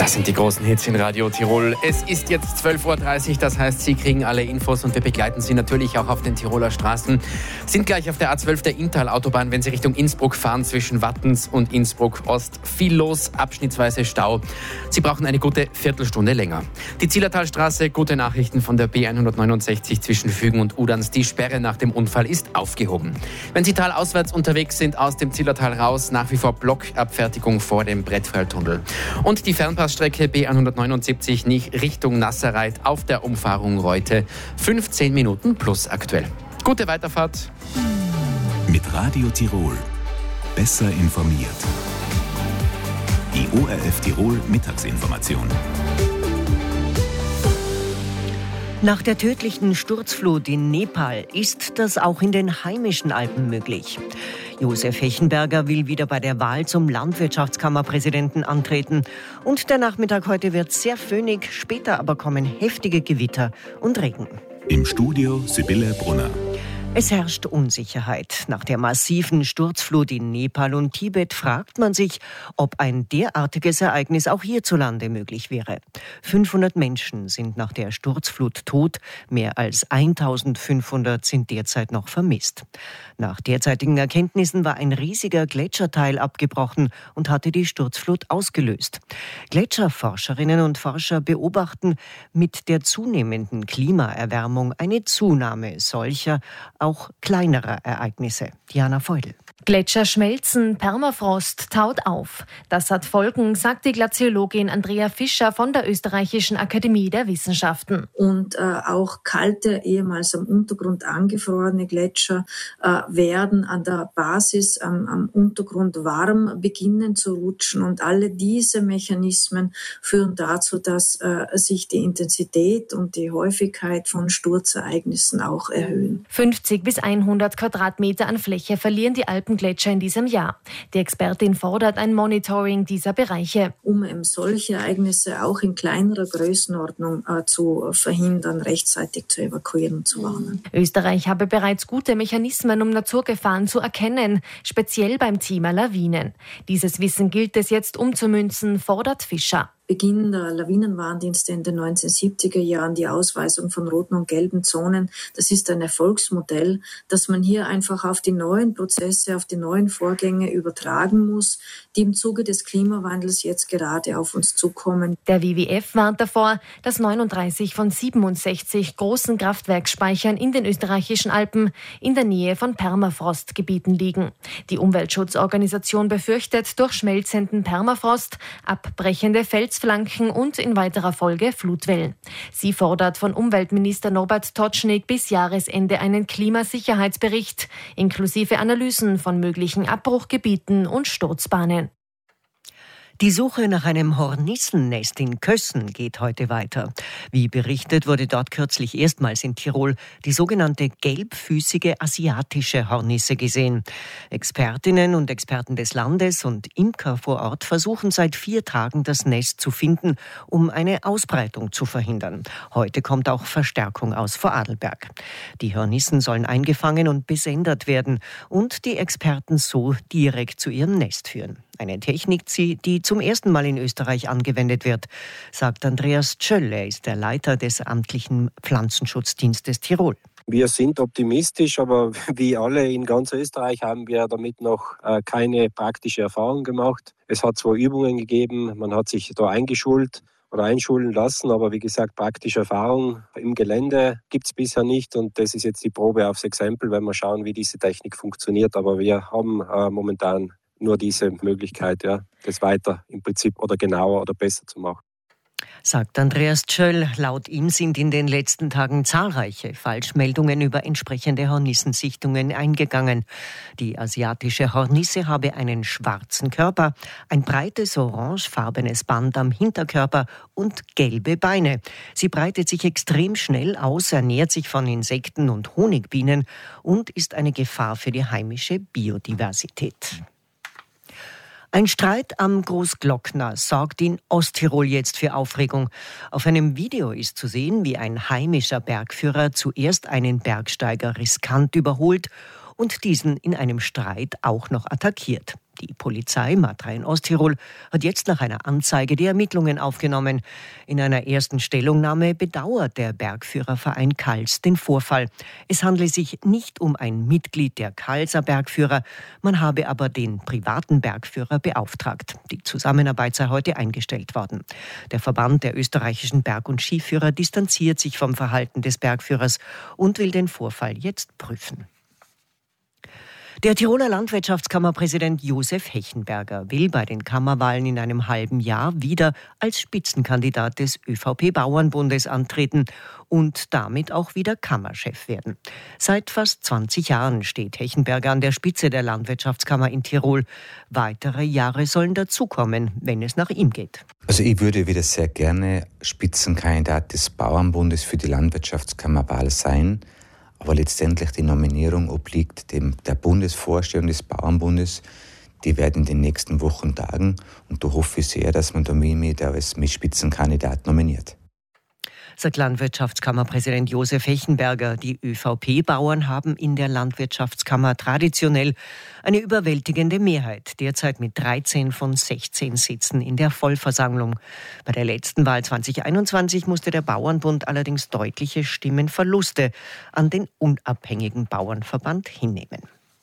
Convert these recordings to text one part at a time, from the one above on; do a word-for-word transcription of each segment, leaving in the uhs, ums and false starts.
Das sind die großen Hits in Radio Tirol. Es ist jetzt zwölf Uhr dreißig, das heißt, Sie kriegen alle Infos und wir begleiten Sie natürlich auch auf den Tiroler Straßen. Sind gleich auf der A zwölf der Inntal-Autobahn, wenn Sie Richtung Innsbruck fahren, zwischen Wattens und Innsbruck Ost. Viel los, abschnittsweise Stau. Sie brauchen eine gute Viertelstunde länger. Die Zillertalstraße, gute Nachrichten von der B hundertneunundsechzig zwischen Fügen und Udans. Die Sperre nach dem Unfall ist aufgehoben. Wenn Sie talauswärts unterwegs sind, aus dem Zillertal raus, nach wie vor Blockabfertigung vor dem Brettfalltunnel. Und die Fernpassstrecke B hundertneunundsiebzig nicht Richtung Nasserreit auf der Umfahrung Reute. fünfzehn Minuten plus aktuell. Gute Weiterfahrt. Mit Radio Tirol. Besser informiert. Die O R F Tirol Mittagsinformation. Nach der tödlichen Sturzflut in Nepal ist das auch in den heimischen Alpen möglich. Josef Hechenberger will wieder bei der Wahl zum Landwirtschaftskammerpräsidenten antreten. Und der Nachmittag heute wird sehr föhnig, später aber kommen heftige Gewitter und Regen. Im Studio Sibylle Brunner. Es herrscht Unsicherheit. Nach der massiven Sturzflut in Nepal und Tibet fragt man sich, ob ein derartiges Ereignis auch hierzulande möglich wäre. fünfhundert Menschen sind nach der Sturzflut tot, mehr als eintausendfünfhundert sind derzeit noch vermisst. Nach derzeitigen Erkenntnissen war ein riesiger Gletscherteil abgebrochen und hatte die Sturzflut ausgelöst. Gletscherforscherinnen und Forscher beobachten mit der zunehmenden Klimaerwärmung eine Zunahme solcher, auch kleinerer Ereignisse. Diana Feudel. Gletscher schmelzen, Permafrost taut auf. Das hat Folgen, sagt die Glaziologin Andrea Fischer von der Österreichischen Akademie der Wissenschaften. Und äh, auch kalte, ehemals am Untergrund angefrorene Gletscher äh, werden an der Basis am, am Untergrund warm beginnen zu rutschen. Und alle diese Mechanismen führen dazu, dass äh, sich die Intensität und die Häufigkeit von Sturzereignissen auch erhöhen. fünfzig bis hundert Quadratmeter an Fläche verlieren die Alpen Gletscher in diesem Jahr. Die Expertin fordert ein Monitoring dieser Bereiche. Um eben solche Ereignisse auch in kleinerer Größenordnung äh, zu verhindern, rechtzeitig zu evakuieren und zu warnen. Österreich habe bereits gute Mechanismen, um Naturgefahren zu erkennen, speziell beim Thema Lawinen. Dieses Wissen gilt es jetzt umzumünzen, fordert Fischer. Beginn der Lawinenwarndienste in den neunzehnhundertsiebziger Jahren, die Ausweisung von roten und gelben Zonen, das ist ein Erfolgsmodell, das man hier einfach auf die neuen Prozesse, auf die neuen Vorgänge übertragen muss, die im Zuge des Klimawandels jetzt gerade auf uns zukommen. Der W W F warnt davor, dass neununddreißig von siebenundsechzig großen Kraftwerksspeichern in den österreichischen Alpen in der Nähe von Permafrostgebieten liegen. Die Umweltschutzorganisation befürchtet durch schmelzenden Permafrost abbrechende Fels Flanken und in weiterer Folge Flutwellen. Sie fordert von Umweltminister Norbert Totschnig bis Jahresende einen Klimasicherheitsbericht inklusive Analysen von möglichen Abbruchgebieten und Sturzbahnen. Die Suche nach einem Hornissennest in Kössen geht heute weiter. Wie berichtet, wurde dort kürzlich erstmals in Tirol die sogenannte gelbfüßige asiatische Hornisse gesehen. Expertinnen und Experten des Landes und Imker vor Ort versuchen seit vier Tagen das Nest zu finden, um eine Ausbreitung zu verhindern. Heute kommt auch Verstärkung aus Vorarlberg. Die Hornissen sollen eingefangen und besendet werden und die Experten so direkt zu ihrem Nest führen. Eine Technik, die zum ersten Mal in Österreich angewendet wird, sagt Andreas Tschöll. Er ist der Leiter des amtlichen Pflanzenschutzdienstes Tirol. Wir sind optimistisch, aber wie alle in ganz Österreich haben wir damit noch äh, keine praktische Erfahrung gemacht. Es hat zwar Übungen gegeben, man hat sich da eingeschult oder einschulen lassen, aber wie gesagt, praktische Erfahrung im Gelände gibt es bisher nicht und das ist jetzt die Probe aufs Exempel, wenn wir schauen, wie diese Technik funktioniert. Aber wir haben äh, momentan nur diese Möglichkeit, ja, das weiter im Prinzip oder genauer oder besser zu machen. Sagt Andreas Tschöll. Laut ihm sind in den letzten Tagen zahlreiche Falschmeldungen über entsprechende Hornissensichtungen eingegangen. Die asiatische Hornisse habe einen schwarzen Körper, ein breites orangefarbenes Band am Hinterkörper und gelbe Beine. Sie breitet sich extrem schnell aus, ernährt sich von Insekten und Honigbienen und ist eine Gefahr für die heimische Biodiversität. Ein Streit am Großglockner sorgt in Osttirol jetzt für Aufregung. Auf einem Video ist zu sehen, wie ein heimischer Bergführer zuerst einen Bergsteiger riskant überholt und diesen in einem Streit auch noch attackiert. Die Polizei Matra in Osttirol hat jetzt nach einer Anzeige die Ermittlungen aufgenommen. In einer ersten Stellungnahme bedauert der Bergführerverein Kals den Vorfall. Es handle sich nicht um ein Mitglied der Kalser Bergführer, man habe aber den privaten Bergführer beauftragt. Die Zusammenarbeit sei heute eingestellt worden. Der Verband der österreichischen Berg- und Skiführer distanziert sich vom Verhalten des Bergführers und will den Vorfall jetzt prüfen. Der Tiroler Landwirtschaftskammerpräsident Josef Hechenberger will bei den Kammerwahlen in einem halben Jahr wieder als Spitzenkandidat des ÖVP-Bauernbundes antreten und damit auch wieder Kammerchef werden. Seit fast zwanzig Jahren steht Hechenberger an der Spitze der Landwirtschaftskammer in Tirol. Weitere Jahre sollen dazukommen, wenn es nach ihm geht. Also ich würde wieder sehr gerne Spitzenkandidat des Bauernbundes für die Landwirtschaftskammerwahl sein. Aber letztendlich die Nominierung obliegt dem, der Bundesvorstellung des Bauernbundes. Die werden in den nächsten Wochen tagen. Und da hoffe ich sehr, dass man da mich als Spitzenkandidat nominiert. Sagt Landwirtschaftskammerpräsident Josef Hechenberger. Die ÖVP-Bauern haben in der Landwirtschaftskammer traditionell eine überwältigende Mehrheit, derzeit mit dreizehn von sechzehn Sitzen in der Vollversammlung. Bei der letzten Wahl zwanzig einundzwanzig musste der Bauernbund allerdings deutliche Stimmenverluste an den unabhängigen Bauernverband hinnehmen.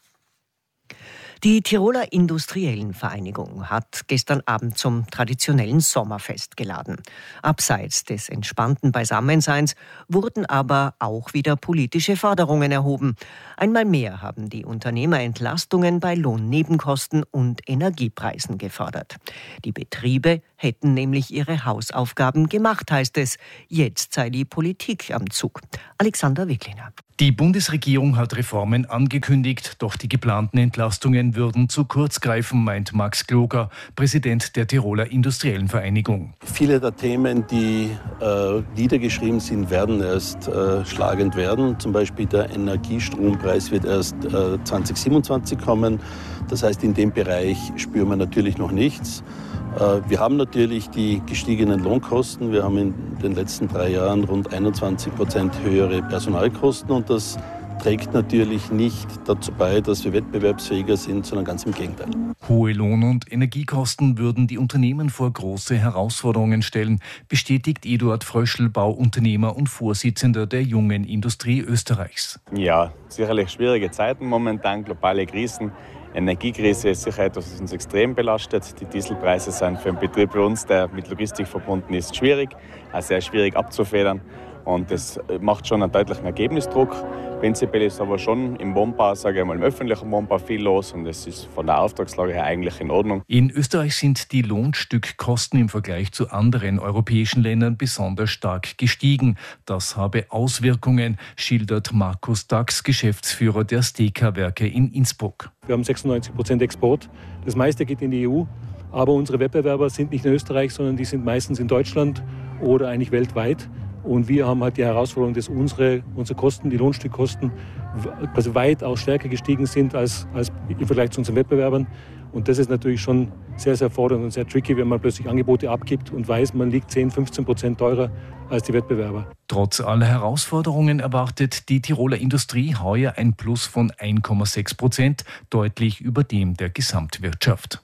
Die Tiroler Industriellen Vereinigung hat gestern Abend zum traditionellen Sommerfest geladen. Abseits des entspannten Beisammenseins wurden aber auch wieder politische Forderungen erhoben. Einmal mehr haben die Unternehmer Entlastungen bei Lohnnebenkosten und Energiepreisen gefordert. Die Betriebe hätten nämlich ihre Hausaufgaben gemacht, heißt es. Jetzt sei die Politik am Zug. Alexander Wikliner. Die Bundesregierung hat Reformen angekündigt, doch die geplanten Entlastungen würden zu kurz greifen, meint Max Gloger, Präsident der Tiroler Industriellen Vereinigung. Viele der Themen, die äh, niedergeschrieben sind, werden erst äh, schlagend werden. Zum Beispiel der Energiestrompreis wird erst äh, zwanzig siebenundzwanzig kommen. Das heißt, in dem Bereich spüren wir natürlich noch nichts. Wir haben natürlich die gestiegenen Lohnkosten. Wir haben in den letzten drei Jahren rund einundzwanzig Prozent höhere Personalkosten und das trägt natürlich nicht dazu bei, dass wir wettbewerbsfähiger sind, sondern ganz im Gegenteil. Hohe Lohn- und Energiekosten würden die Unternehmen vor große Herausforderungen stellen, bestätigt Eduard Fröschl, Bauunternehmer und Vorsitzender der Jungen Industrie Österreichs. Ja, sicherlich schwierige Zeiten momentan, globale Krisen. Energiekrise ist sicher etwas, was uns extrem belastet. Die Dieselpreise sind für einen Betrieb wie uns, der mit Logistik verbunden ist, schwierig, auch sehr schwierig abzufedern. Und das macht schon einen deutlichen Ergebnisdruck. Prinzipiell ist aber schon im Wohnbau, sage ich mal, im öffentlichen Wohnbau viel los und es ist von der Auftragslage her eigentlich in Ordnung. In Österreich sind die Lohnstückkosten im Vergleich zu anderen europäischen Ländern besonders stark gestiegen. Das habe Auswirkungen, schildert Markus Dax, Geschäftsführer der Steka-Werke in Innsbruck. Wir haben sechsundneunzig Prozent Export. Das meiste geht in die E U. Aber unsere Wettbewerber sind nicht in Österreich, sondern die sind meistens in Deutschland oder eigentlich weltweit. Und wir haben halt die Herausforderung, dass unsere, unsere Kosten, die Lohnstückkosten, quasi weitaus stärker gestiegen sind als, als im Vergleich zu unseren Wettbewerbern. Und das ist natürlich schon sehr, sehr fordernd und sehr tricky, wenn man plötzlich Angebote abgibt und weiß, man liegt zehn, fünfzehn Prozent teurer als die Wettbewerber. Trotz aller Herausforderungen erwartet die Tiroler Industrie heuer ein Plus von eins Komma sechs Prozent, deutlich über dem der Gesamtwirtschaft.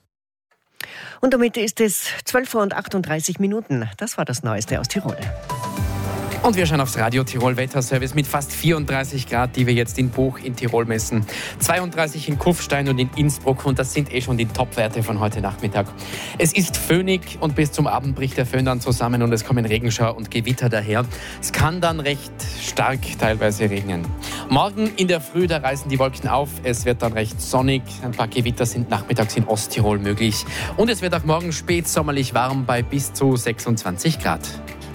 Und damit ist es zwölf Uhr und achtunddreißig Minuten. Das war das Neueste aus Tirol. Und wir schauen aufs Radio Tirol Wetterservice mit fast vierunddreißig Grad, die wir jetzt in Buch in Tirol messen. zweiunddreißig in Kufstein und in Innsbruck und das sind eh schon die Topwerte von heute Nachmittag. Es ist föhnig und bis zum Abend bricht der Föhn dann zusammen und es kommen Regenschauer und Gewitter daher. Es kann dann recht stark teilweise regnen. Morgen in der Früh, da reißen die Wolken auf. Es wird dann recht sonnig. Ein paar Gewitter sind nachmittags in Osttirol möglich. Und es wird auch morgen spätsommerlich warm bei bis zu sechsundzwanzig Grad.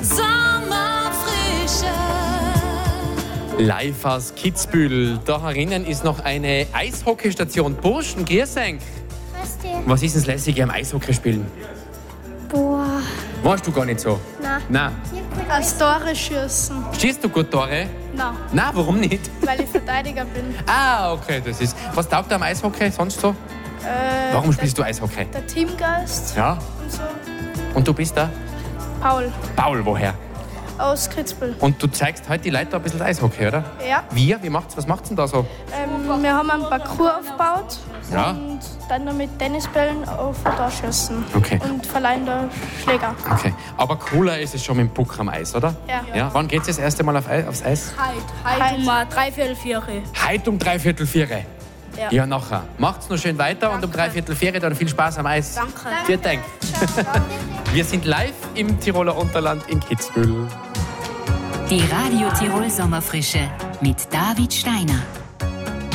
Live aus Kitzbühel. Da herinnen ist noch eine Eishockeystation. Burschen, grüß euch. Was ist das Lässige am Eishockey spielen? Boah. Weißt du gar nicht so? Nein. Nein. Als Tore schießen. Schießt du gut Tore? Nein. Nein, warum nicht? Weil ich Verteidiger bin. Ah, okay, das ist. Was taugt am Eishockey sonst so? Äh, warum spielst der, du Eishockey? Der Teamgeist. Ja. Und so. Und du bist da? Paul. Paul, woher? Aus Kitzbühel. Und du zeigst heute die Leute ein bisschen Eishockey, oder? Ja. Wir? Wie macht's, was macht's denn da so? Ähm, wir haben einen Parcours aufgebaut. Ja. Und dann da mit Tennisbällen auf da schießen. Okay. Und verleihen da Schläger. Okay. Aber cooler ist es schon mit dem Puck am Eis, oder? Ja. ja. Wann geht es das erste Mal auf Eis, aufs Eis? Heute. Heute um dreiviertel vier. Heute um dreiviertel vier. Ja. Ja, nachher. Macht's noch schön weiter. Danke. Und um dreiviertel vier dann viel Spaß am Eis. Danke. Vielen Dank. Wir sind live im Tiroler Unterland in Kitzbühel. Die Radio Tirol Sommerfrische mit David Steiner.